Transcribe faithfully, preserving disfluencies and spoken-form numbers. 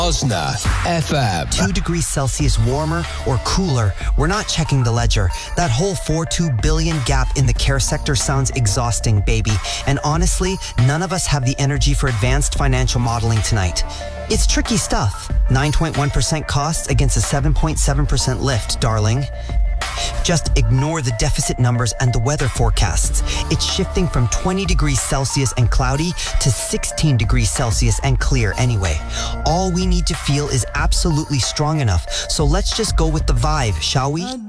Osna F M. Two degrees Celsius warmer or cooler. We're not checking the ledger. That whole four point two billion gap in the care sector sounds exhausting, baby. And honestly, none of us have the energy for advanced financial modeling tonight. It's tricky stuff. nine point one percent costs against a seven point seven percent lift, darling. Just ignore the deficit numbers and the weather forecasts. It's shifting from twenty degrees Celsius and cloudy to sixteen degrees Celsius and clear anyway. All we need to feel is absolutely strong enough. So let's just go with the vibe, shall we?